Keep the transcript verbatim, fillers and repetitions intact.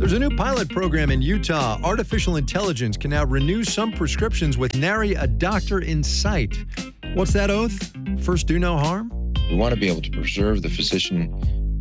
There's a new pilot program in Utah. Artificial intelligence can now renew some prescriptions with nary a doctor in sight. What's that oath? First, do no harm? We want to be able to preserve the physician